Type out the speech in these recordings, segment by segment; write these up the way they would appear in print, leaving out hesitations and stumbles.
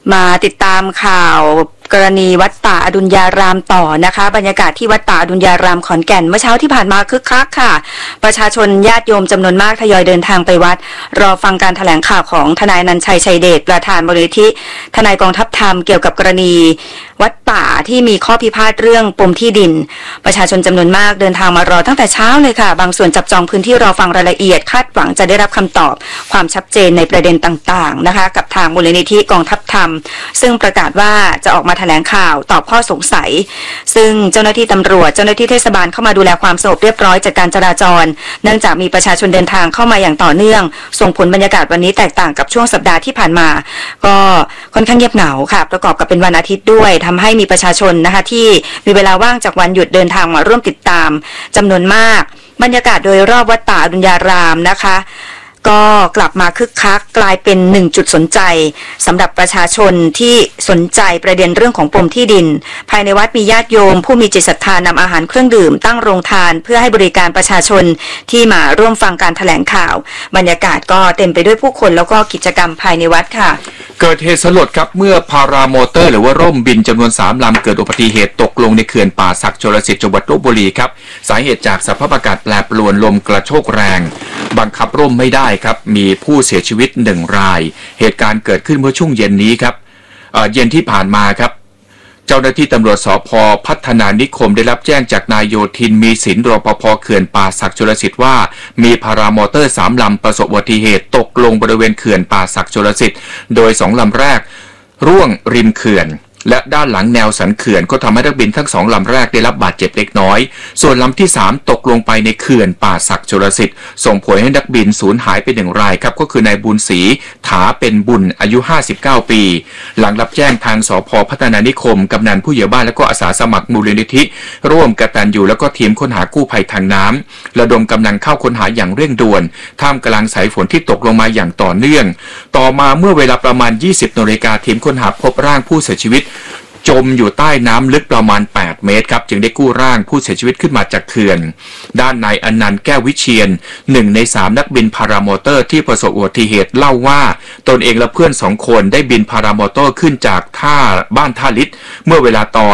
มาติดตามข่าวกรณีวัดป่าอดุลยารามต่อนะคะบรรยากาศที่วัดป่าอดุลยารามขอนแก่นเมื่อเช้าที่ผ่านมาคึกคักค่ะประชาชนญาติโยมจำนวนมากทยอยเดินทางไปวัดรอฟังการแถลงข่าวของทนายอนันต์ชัยชัยเดชประธานมูลนิธิทนายกองทัพธรรมเกี่ยวกับกรณีวัดป่าที่มีข้อพิพาทเรื่องปมที่ดินประชาชนจำนวนมากเดินทางมารอตั้งแต่เช้าเลยค่ะบางส่วนจับจองพื้นที่รอฟังรายละเอียดคาดหวังจะได้รับคำตอบความชัดเจนในประเด็นต่างๆนะคะกับทางมูลนิธิกองทัพธรรมซึ่งประกาศว่าจะออกมาแถลงข่าวตอบข้อสงสัยซึ่งเจ้าหน้าที่ตำรวจเจ้าหน้าที่เทศบาลเข้ามาดูแลความสงบเรียบร้อยจัดการจราจรเนื่องจากมีประชาชนเดินทางเข้ามาอย่างต่อเนื่องส่งผลบรรยากาศวันนี้แตกต่างกับช่วงสัปดาห์ที่ผ่านมาก็ค่อนข้างเงียบเหงาค่ะประกอบกับเป็นวันอาทิตย์ด้วยทำให้มีประชาชนนะคะที่มีเวลาว่างจากวันหยุดเดินทางมาร่วมติดตามจำนวนมากบรรยากาศโดยรอบวัดป่าอดุลยารามนะคะก็กลับมาคึกคักกลายเป็น1จุดสนใจสำหรับประชาชนที่สนใจประเด็นเรื่องของปมที่ดินภายในวัดมีญาติโยมผู้มีจิตศรัทธานำอาหารเครื่องดื่มตั้งโรงทานเพื่อให้บริการประชาชนที่มาร่วมฟังการแถลงข่าวบรรยากาศก็เต็มไปด้วยผู้คนแล้วก็กิจกรรมภายในวัดค่ะเกิดเหตุสลดครับเมื่อพารามอเตอร์หรือว่าร่มบินจำนวน3ลำเกิดอุบัติเหตุตกลงในเขื่อนป่าสักชลสิทธิ์จังหวัดลพบุรีครับสาเหตุจากสภาพอากาศแปรปรวนลมกระโชกแรงบังคับร่มไม่ได้ครับมีผู้เสียชีวิต1รายเหตุการณ์เกิดขึ้นเมื่อช่วงเย็นนี้ครับเย็นที่ผ่านมาครับเจ้าหน้าที่ตำรวจสภ.พัฒนานิคมได้รับแจ้งจากนายโยธินมีศิลป์รปภ.เขื่อนป่าสักชลสิทธิ์ว่ามีพารามอเตอร์3ลำประสบอุบัติเหตุตกลงบริเวณเขื่อนป่าสักชลสิทธิ์โดย2ลำแรกร่วงริมเขื่อนและด้านหลังแนวสันเขื่อนก็ทำให้นักบินทั้ง2ลำแรกได้รับบาดเจ็บเล็กน้อยส่วนลำที่3ตกลงไปในเขื่อนป่าสักชลสิทธิ์ส่งผลให้นักบินสูญหายไป1รายครับก็คือนายบุญศรีถาเป็นบุญอายุ59ปีหลังรับแจ้งทางสภ.พัฒนานิคมกำนันผู้ใหญ่บ้านและก็อาสาสมัครมูลนิธิร่วมกตัญญูแล้วก็ทีมค้นหากู้ภัยทางน้ำระดมกำลังเข้าค้นหาอย่างเร่งด่วนท่ามกลางสายฝนที่ตกลงมาอย่างต่อเนื่องต่อมาเมื่อเวลาประมาณ 20 นาฬิกาทีมค้นหาพบร่างผู้เสียชีวิตจมอยู่ใต้น้ำลึกประมาณ8 เมตรครับจึงได้กู้ร่างผู้เสียชีวิตขึ้นมาจากเขื่อนด้านนายอนันต์แก้ววิเชียร1 ใน 3นักบินพารามอเตอร์ที่ประสบอุบัติเหตุเล่าว่าตนเองและเพื่อน2 คนได้บินพารามอเตอร์ขึ้นจากบ้านท่าลิศเมื่อเวลาตอน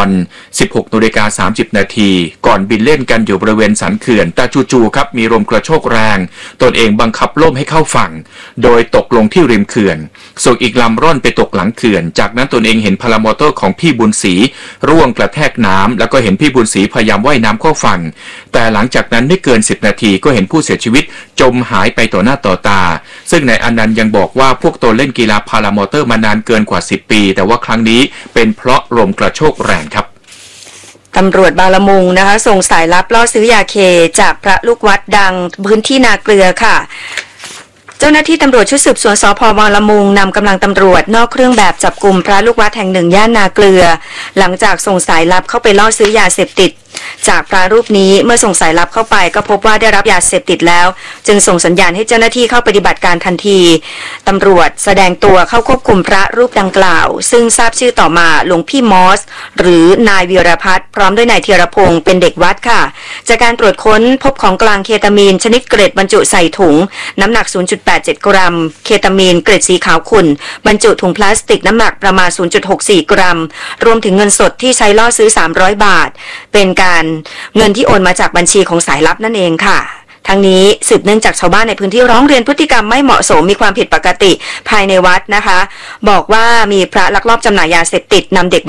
16:30 นาทีก่อนบินเล่นกันอยู่บริเวณสันเขื่อนแต่จู่ๆครับมีลมกระโชกแรงตนเองบังคับล่มให้เข้าฝั่งโดยตกลงที่ริมเขื่อนส่วนอีกลำร่อนไปตกหลังเขื่อนจากนั้นตนเองเห็นพารามอเตอร์ของพี่บุญศรีร่วงกระแทกน้ำแล้วก็เห็นพี่บุญศรีพยายามว่ายน้ำเข้าฝั่งแต่หลังจากนั้นไม่เกิน10 นาทีก็เห็นผู้เสียชีวิตจมหายไปต่อหน้าต่อตาซึ่งนายอนันต์ยังบอกว่าพวกตนเล่นกีฬาพารามอเตอร์มานานเกินกว่า10 ปีแต่ว่าครั้งนี้เป็นเพราะลมกระโชกแรงครับตำรวจบางละมุงนะคะส่งสายลับล่อซื้อยาเคจากพระลูกวัดดังพื้นที่นาเกลือค่ะเจ้าหน้าที่ตำรวจชุดสืบสวนสภ.บางละมุงนำกำลังตำรวจนอกเครื่องแบบจับกุมพระลูกวัดแห่งหนึ่งย่านนาเกลือหลังจากส่งสายลับเข้าไปล่อซื้อยาเสพติดจากพระรูปนี้เมื่อส่งสายลับเข้าไปก็พบว่าได้รับยาเสพติดแล้วจึงส่งสัญญาณให้เจ้าหน้าที่เข้าปฏิบัติการทันทีตำรวจแสดงตัวเข้าควบคุมพระรูปดังกล่าวซึ่งทราบชื่อต่อมาหลวงพี่มอสหรือนายวีรพัฒน์พร้อมด้วยนายธีรพงศ์เป็นเด็กวัดค่ะจากการตรวจค้นพบของกลางเคตามีนชนิดเกรดบรรจุใส่ถุงน้ำหนัก 0.87 กรัมเคตามีนเกรดสีขาวขุ่นบรรจุถุงพลาสติกน้ำหนักประมาณ 0.64 กรัมรวมถึงเงินสดที่ใช้ล่อซื้อ300 บาทเป็นการเงินที่โอนมาจากบัญชีของสายลับนั่นเองค่ะทั้งนี้สืบเนื่องจากชาวบ้านในพื้นที่ร้องเรียนพฤติกรรมไม่เหมาะสมมีความผิดปกติภายในวัดนะคะบอกว่ามีพระลักลอบจำหน่ายยาเสพติดนำเด็ก